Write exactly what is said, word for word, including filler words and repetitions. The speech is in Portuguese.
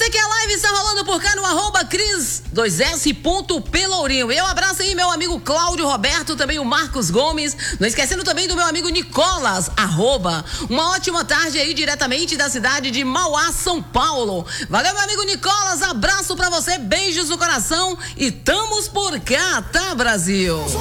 você que a live está rolando por cá no arroba Cris dois S ponto Pelourinho. Eu abraço aí meu amigo Cláudio Roberto, também o Marcos Gomes, não esquecendo também do meu amigo Nicolas, arroba. Uma ótima tarde aí diretamente da cidade de Mauá, São Paulo. Valeu, meu amigo Nicolas, abraço pra você, beijos no coração e tamo por cá, tá, Brasil?